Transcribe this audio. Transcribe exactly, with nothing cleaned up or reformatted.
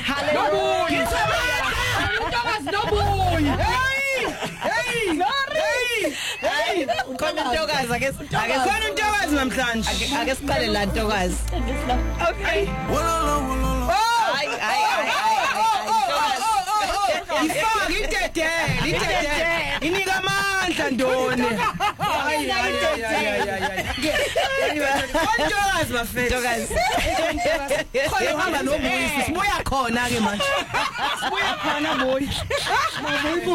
Hallelujah. Ntokazi nobuyi. Hey! Hey! Hey! Hey! Khona Ntokazi ake ake Khona Ntokazi namhlanje. ake siqale la Ntokazi. Okay. Ay ay ay. Ifaka itetele, itetele. Inika amandla Ndoni. Hayi hayi hayi. Ntokazi bafethu. Ntokazi. Khona uhamba nobuyi, sibuya khona ke manje. Sibuya khona boy.